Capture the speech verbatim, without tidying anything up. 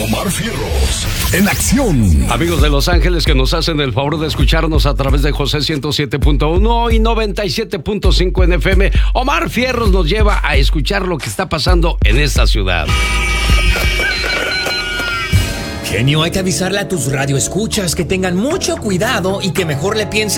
Omar Fierros, en acción. Amigos de Los Ángeles que nos hacen el favor de escucharnos a través de José ciento siete punto uno y noventa y siete punto cinco en F M, Omar Fierros nos lleva a escuchar lo que está pasando en esta ciudad. Genio, hay que avisarle a tus radioescuchas que tengan mucho cuidado y que mejor le piensen